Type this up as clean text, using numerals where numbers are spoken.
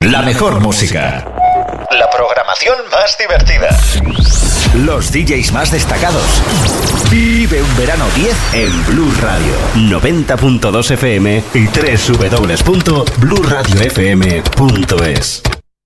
La mejor música. La programación más divertida. Los DJs más destacados. Vive un verano 10 en Blue Radio. 90.2 FM y www.bluradiofm.es.